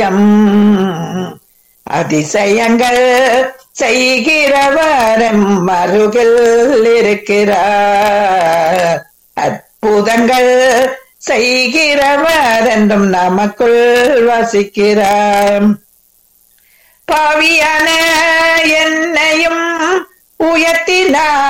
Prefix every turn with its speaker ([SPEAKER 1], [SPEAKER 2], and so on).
[SPEAKER 1] அதிசயங்கள் செய்கிறவரும் அருகில் இருக்கிறார். அற்புதங்கள் செய்கிறவர் என்றும் நமக்குள் வசிக்கிறார். பாவியான என்னையும் உயர்த்தினார்.